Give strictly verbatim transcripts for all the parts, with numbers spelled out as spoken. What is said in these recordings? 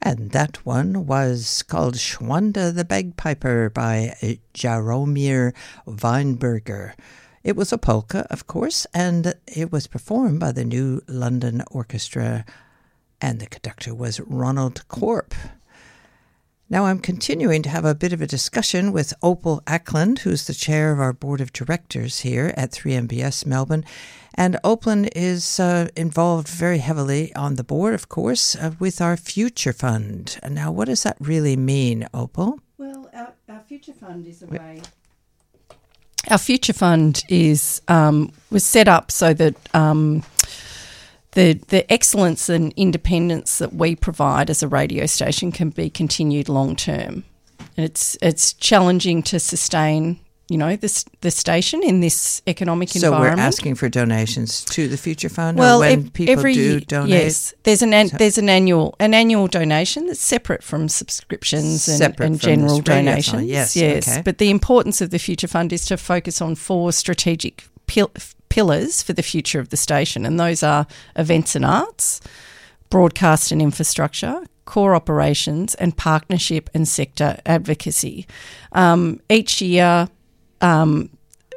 And that one was called Schwanda the Bagpiper by Jaromir Weinberger. It was a polka, of course, and it was performed by the New London Orchestra, and the conductor was Ronald Corp. Now I'm continuing to have a bit of a discussion with Opal Ackland, who's the chair of our board of directors here at three M B S Melbourne. And Opal is uh, involved very heavily on the board, of course, uh, with our Future Fund. Now, what does that really mean, Opal? Well, our, our Future Fund is a way... Our Future Fund is um, was set up so that... Um, The the excellence and independence that we provide as a radio station can be continued long term. And it's it's challenging to sustain, you know, this the station in this economic so environment. So we're asking for donations to the Future Fund, well, or when ev- people every, do donate? Yes, there's an, an there's an annual an annual donation that's separate from subscriptions and, separate and from general this radio donations. fund. Yes, yes. okay. But the importance of the Future Fund is to focus on four strategic pil- pillars for the future of the station, and those are events and arts, broadcast and infrastructure, core operations, and partnership and sector advocacy. Um, each year, um,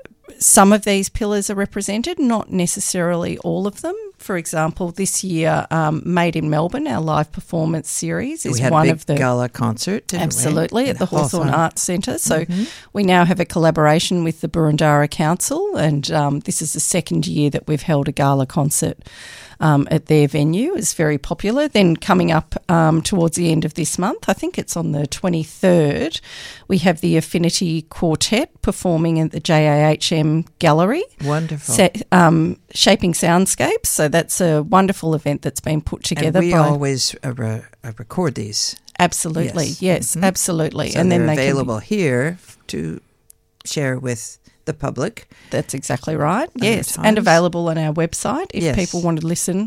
some of these pillars are represented, not necessarily all of them. For example, this year, um, Made in Melbourne, our live performance series, is we had one a big of the gala concert, didn't absolutely we? at the Hawthorn Hawthorn Arts Centre. So mm-hmm. we now have a collaboration with the Burundara Council, and um, this is the second year that we've held a gala concert um, at their venue. It's very popular. Then coming up um, towards the end of this month, I think it's on the twenty-third, we have the Affinity Quartet performing at the J A H M Gallery. Wonderful. Sa- um, Shaping Soundscapes. So that's a wonderful event that's been put together. And we by always uh, re- uh, record these. Absolutely, yes, yes mm-hmm. absolutely. So and they're then they available can be, here to share with the public. That's exactly right, yes. times. And available on our website if yes. people want to listen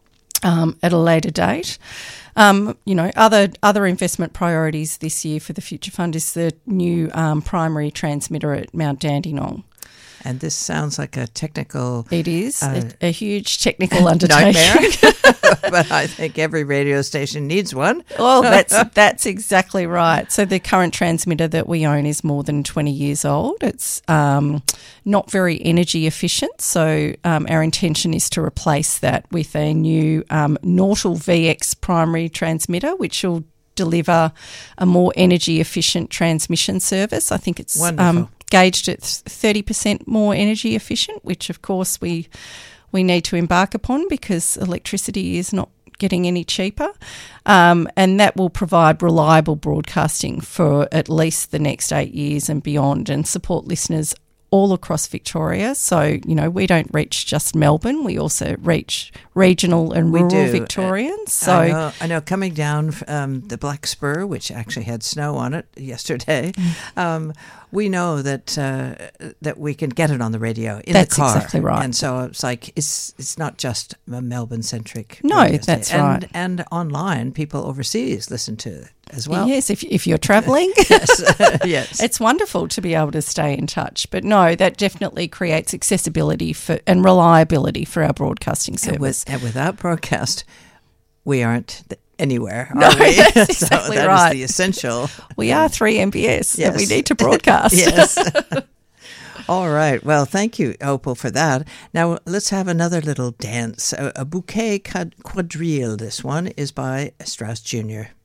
um, at a later date. Um, you know, other other investment priorities this year for the Future Fund is the new um, primary transmitter at Mount Dandenong. And this sounds like a technical... It is uh, a, a huge technical undertaking. Nightmare. But I think every radio station needs one. Well, that's that's exactly right. So the current transmitter that we own is more than twenty years old. It's um, not very energy efficient. So um, our intention is to replace that with a new um, Nortel V X primary transmitter, which will deliver a more energy efficient transmission service. I think it's um, gauged at thirty percent more energy efficient, which of course we we need to embark upon because electricity is not getting any cheaper. Um, and that will provide reliable broadcasting for at least the next eight years and beyond and support listeners all across Victoria. So, you know, we don't reach just Melbourne. We also reach regional and we rural do. Victorians. So I know, I know coming down um, the Black Spur, which actually had snow on it yesterday, um, we know that uh, that we can get it on the radio in that's the car. Exactly right. And so it's like, it's it's not just a Melbourne-centric No, radio that's station. right. And, and online, people overseas listen to it as well. Yes, if if you're travelling. yes, yes. It's wonderful to be able to stay in touch. But no, that definitely creates accessibility for and reliability for our broadcasting service. And, with, and without broadcast, we aren't th- anywhere, are no, we? that's so exactly that right. is the essential. We are three M B S Yes. and we need to broadcast. Yes. All right. Well, thank you, Opal, for that. Now, let's have another little dance. A, a bouquet quadrille. This one is by Strauss Junior